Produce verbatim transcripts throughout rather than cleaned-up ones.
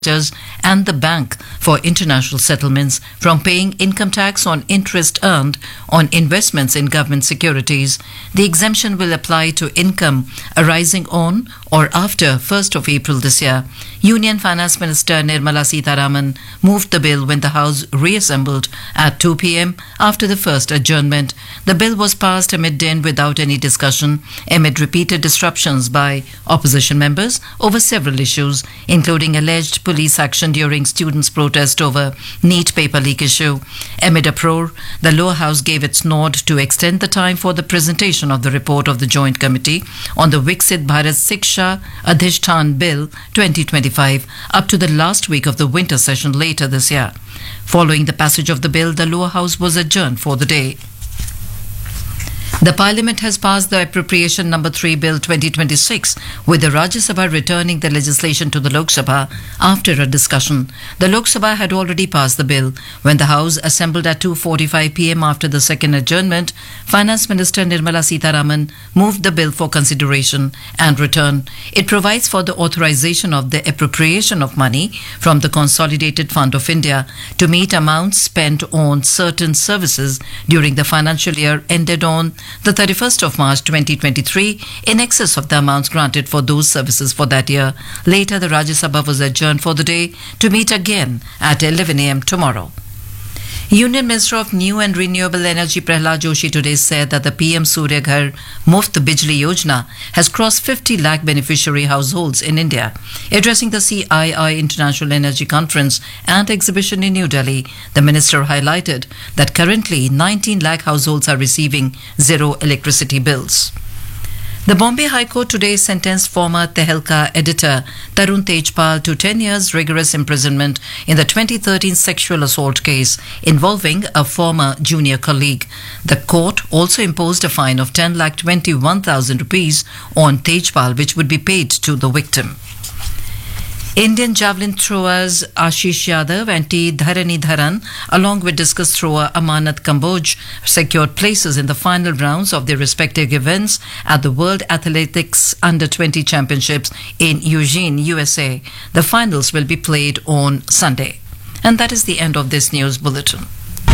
and the Bank for International Settlements from paying income tax on interest earned on investments in government securities. The exemption will apply to income arising on or after first of April this year. Union Finance Minister Nirmala Sitharaman moved the bill when the House reassembled at two p m after the first adjournment. The bill was passed amid-day without any discussion, amid repeated disruptions by opposition members over several issues, including alleged police action during students' protest over NEET paper leak issue. Amid uproar, the lower house gave its nod to extend the time for the presentation of the report of the Joint Committee on the Viksit Bharat Siksha Adhishtan Bill twenty twenty-five up to the last week of the winter session later this year. Following the passage of the bill, the lower house was adjourned for the day. The Parliament has passed the Appropriation Number three Bill twenty twenty-six, with the Rajya Sabha returning the legislation to the Lok Sabha after a discussion. The Lok Sabha had already passed the bill. When the House assembled at two forty-five p m after the second adjournment, Finance Minister Nirmala Sitharaman moved the bill for consideration and return. It provides for the authorization of the appropriation of money from the Consolidated Fund of India to meet amounts spent on certain services during the financial year ended on the thirty-first of March twenty twenty-three, in excess of the amounts granted for those services for that year. Later, the Rajya Sabha was adjourned for the day to meet again at eleven a m tomorrow. Union Minister of New and Renewable Energy Prahlad Joshi today said that the P M Surya Ghar Muft Bijli Yojana has crossed fifty lakh beneficiary households in India. Addressing the C I I International Energy Conference and exhibition in New Delhi, the minister highlighted that currently nineteen lakh households are receiving zero electricity bills. The Bombay High Court today sentenced former Tehelka editor Tarun Tejpal to ten years rigorous imprisonment in the twenty thirteen sexual assault case involving a former junior colleague. The court also imposed a fine of ten lakh twenty-one thousand rupees on Tejpal, which would be paid to the victim. Indian javelin throwers Ashish Yadav and T. Dharani Dharan, along with discus thrower Amanat Kamboj, secured places in the final rounds of their respective events at the World Athletics Under twenty Championships in Eugene, U S A. The finals will be played on Sunday. And that is the end of this news bulletin.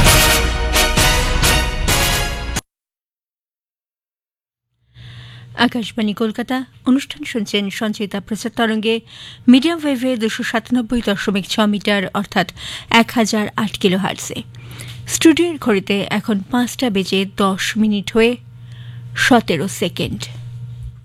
Akashvani Kolkata অনুষ্ঠান শুনছেন সঞ্চিতা প্রচার তরঙ্গে medium ওয়েভে দুশো সাতানব্বই দশমিক ছ metre অর্থাৎ এক হাজার আট কিলো হার্টসে। স্টুডিওর ঘড়িতে এখন পাঁচটা বেজে দশ মিনিট হয়ে সতেরো সেকেন্ড।